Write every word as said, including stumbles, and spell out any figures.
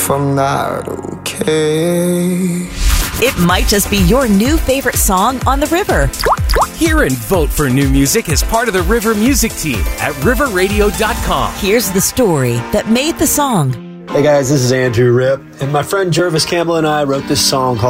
if I'm not okay. It might just be your new favorite song on the river. Hear and vote for new music as part of the River Music Team at river radio dot com. Here's the story that made the song. Hey guys, this is Andrew Ripp, and my friend Jervis Campbell and I wrote this song called